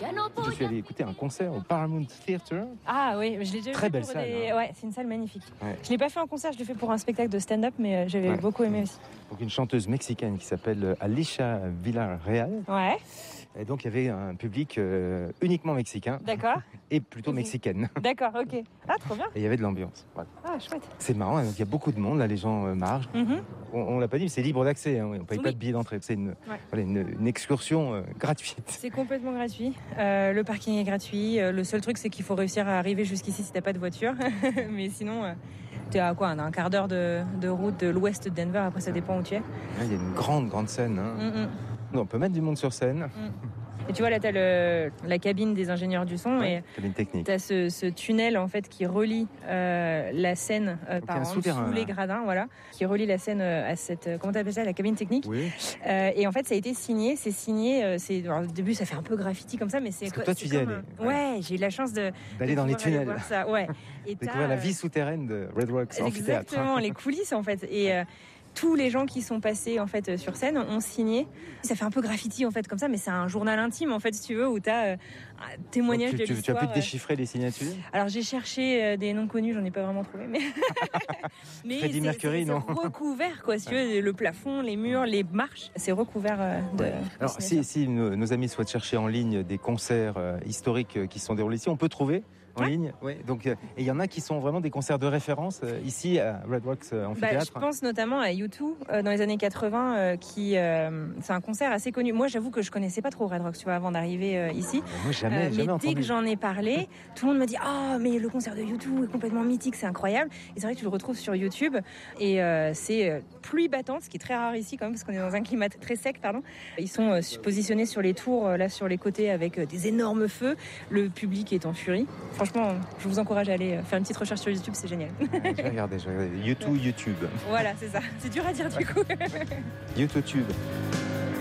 Je suis allé écouter un concert au Paramount Theatre. Ah oui, je l'ai déjà Très vu belle pour salle. Ouais, c'est une salle magnifique. Ouais. Je l'ai pas fait en concert, je l'ai fait pour un spectacle de stand-up, mais j'avais beaucoup aimé aussi. Donc une chanteuse mexicaine qui s'appelle Alicia Villarreal. Ouais. Et donc il y avait un public uniquement mexicain. D'accord. Et plutôt mexicaine. D'accord, ok. Ah, trop bien. Et il y avait de l'ambiance. Voilà. Ah, chouette. C'est marrant, il y a beaucoup de monde, là les gens marchent. On l'a pas dit, mais c'est libre d'accès, hein. On ne paye pas de billet d'entrée. C'est une excursion gratuite. C'est complètement gratuit. Le parking est gratuit. Le seul truc, c'est qu'il faut réussir à arriver jusqu'ici si t'as pas de voiture. Mais sinon, t'es à quoi, un quart d'heure de route de l'ouest de Denver. Après, ça dépend où tu es. Il y a une grande scène. Hein. On peut mettre du monde sur scène. Et tu vois, là, t'as la cabine des ingénieurs du son, et cabine technique. T'as ce tunnel en fait qui relie la scène sous les gradins, voilà, qui relie la scène à cette, comment t'appelles ça, la cabine technique. Oui. Et en fait, ça a été signé. C'est signé. Alors, au début, ça fait un peu graffiti comme ça, mais c'est. Parce que toi, tu y allais. Ouais, j'ai eu la chance d'aller dans les tunnels. Voir ça. Ouais. Et découvrir la vie souterraine de Red Rocks Amphithéâtre. Exactement, les coulisses en fait. Et tous les gens qui sont passés en fait sur scène ont signé. Ça fait un peu graffiti en fait comme ça, mais c'est un journal intime en fait si tu veux, où t'as un témoignage de l'histoire. Tu as pu déchiffrer les signatures? Alors j'ai cherché des noms connus, j'en ai pas vraiment trouvé, mais Freddie Mercury, non? C'est recouvert quoi, si tu veux, le plafond, les murs, les marches, c'est recouvert de. Alors si nos amis souhaitent chercher en ligne des concerts historiques qui se sont déroulés ici, on peut trouver en ligne. Ouais. Donc et il y en a qui sont vraiment des concerts de référence ici à Red Rocks Amphithéâtre. Je pense notamment à U2 dans les années 80 qui c'est un concert assez connu. Moi j'avoue que je connaissais pas trop Red Rocks, tu vois, avant d'arriver ici. Moi jamais entendu. Dès que j'en ai parlé, tout le monde me dit mais le concert de U2 est complètement mythique, c'est incroyable. Et c'est vrai que tu le retrouves sur YouTube et c'est pluie battante, ce qui est très rare ici quand même parce qu'on est dans un climat très sec, pardon. Ils sont positionnés sur les tours là sur les côtés avec des énormes feux. Le public est en furie. Franchement, je vous encourage à aller faire une petite recherche sur YouTube, c'est génial. Je vais regarder. YouTube. Voilà, c'est ça. C'est dur à dire du coup. YouTube.